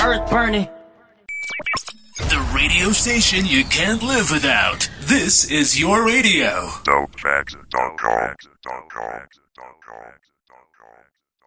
earth burning. The radio station you can't live without. This is your radio. Dopefacts.com.